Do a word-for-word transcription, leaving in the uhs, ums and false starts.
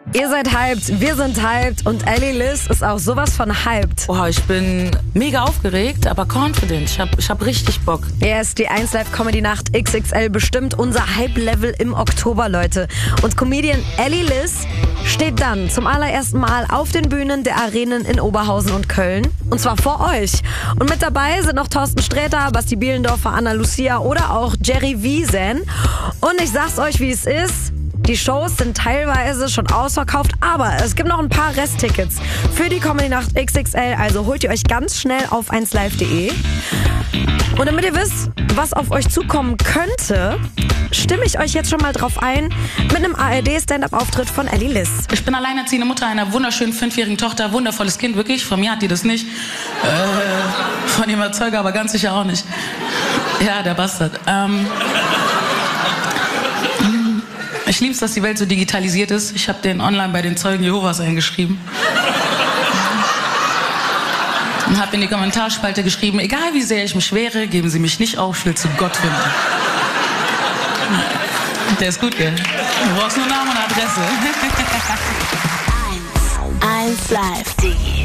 Ihr seid hyped, wir sind hyped und Ellie Liz ist auch sowas von hyped. Boah, ich bin mega aufgeregt, aber confident. Ich hab, ich hab richtig Bock. Yes, die eins Live Comedy Nacht X X L bestimmt unser Hype-Level im Oktober, Leute. Und Comedian Ellie Liz steht dann zum allerersten Mal auf den Bühnen der Arenen in Oberhausen und Köln. Und zwar vor euch. Und mit dabei sind noch Thorsten Sträter, Basti Bielendorfer, Anna Lucia oder auch Jerry Wiesen. Und ich sag's euch, wie es ist. Die Shows sind teilweise schon ausverkauft, aber es gibt noch ein paar Resttickets für die Comedy-Nacht X X L. Also holt ihr euch ganz schnell auf eins live punkt de. Und damit ihr wisst, was auf euch zukommen könnte, stimme ich euch jetzt schon mal drauf ein mit einem A R D-Stand-Up-Auftritt von Ellie Liz. Ich bin alleinerziehende Mutter einer wunderschönen fünfjährigen Tochter. Wundervolles Kind, wirklich. Von mir hat die das nicht. Äh, von ihrem Erzeuger aber ganz sicher auch nicht. Ja, der Bastard. Ähm... Ich liebe es, dass die Welt so digitalisiert ist. Ich habe den online bei den Zeugen Jehovas eingeschrieben. Und habe in die Kommentarspalte geschrieben, egal wie sehr ich mich wehre, geben Sie mich nicht auf, ich will zu Gott finden. Der ist gut, gell? Du brauchst nur Namen und Adresse. eins Live punkt de